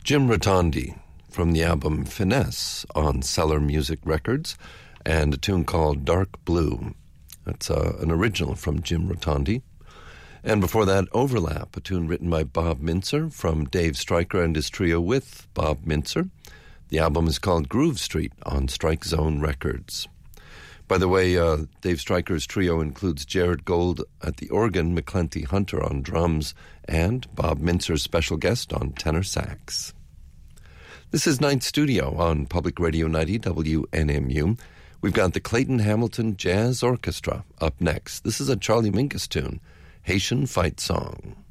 Jim Rotondi from the album Finesse on Cellar Music Records, and a tune called Dark Blue. That's an original from Jim Rotondi. And before that, Overlap, a tune written by Bob Mintzer from Dave Stryker and his trio with Bob Mintzer. The album is called Groove Street on Strike Zone Records. By the way, Dave Stryker's trio includes Jared Gold at the organ, McClenty Hunter on drums, and Bob Mintzer's special guest on tenor sax. This is Night Studio on Public Radio 90 WNMU. We've got the Clayton Hamilton Jazz Orchestra up next. This is a Charlie Mingus tune, Haitian Fight Song.